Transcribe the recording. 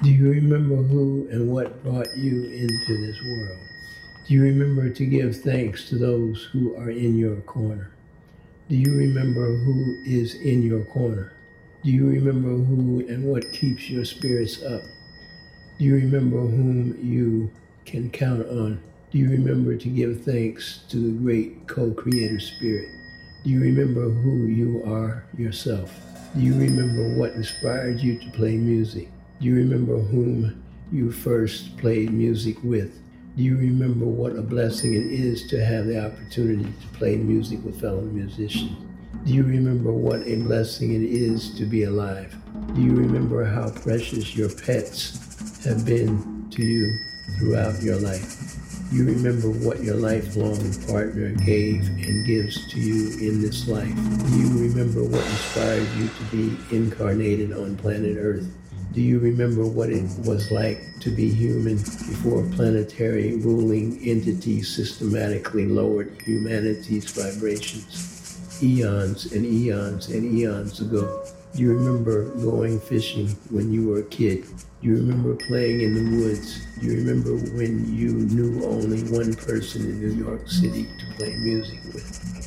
Do you remember who and what brought you into this world? Do you remember to give thanks to those who are in your corner? Do you remember who is in your corner? Do you remember who and what keeps your spirits up? Do you remember whom you can count on? Do you remember to give thanks to the great co-creator spirit? Do you remember who you are yourself? Do you remember what inspired you to play music? Do you remember whom you first played music with? Do you remember what a blessing it is to have the opportunity to play music with fellow musicians? Do you remember what a blessing it is to be alive? Do you remember how precious your pets have been to you throughout your life? Do you remember what your lifelong partner gave and gives to you in this life? Do you remember what inspired you to be incarnated on planet Earth? Do you remember what it was like to be human before planetary ruling entities systematically lowered humanity's vibrations eons and eons and eons ago? Do you remember going fishing when you were a kid? Do you remember playing in the woods? Do you remember when you knew only one person in New York City to play music with?